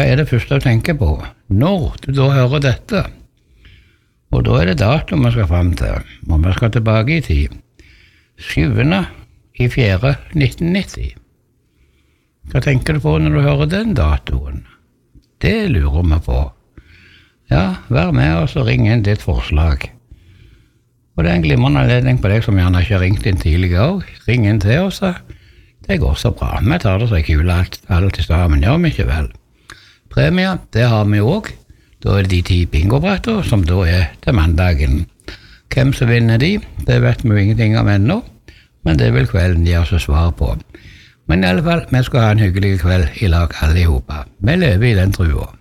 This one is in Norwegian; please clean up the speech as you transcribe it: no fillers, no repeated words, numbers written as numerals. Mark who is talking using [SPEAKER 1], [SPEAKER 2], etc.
[SPEAKER 1] hva det første du tenker på når du da hører dette? Og da det datum vi skal frem til, og vi skal tilbake i tid. 7.4.1990. Hva tenker du på når du hører den datoen? Det lurer vi på. Ja, vær med oss og ring inn ditt forslag. Og det en glimrende anledning på deg som gjerne ikke har ringt inn tidligere også. Ring inn til oss. Det går så bra. Vi tar det så ikke alt i stedet, men gjør vi ikke vel. Premie, det har vi også. Da det de 10 bingobretter, som da til mandagen. Hvem som vinner de, det vet vi jo ingenting om ennå, men det vil kvelden gi oss svar på. Men i alle fall, vi skal ha en hyggelig kveld i lag alle i hopa. Vi lever i den trua.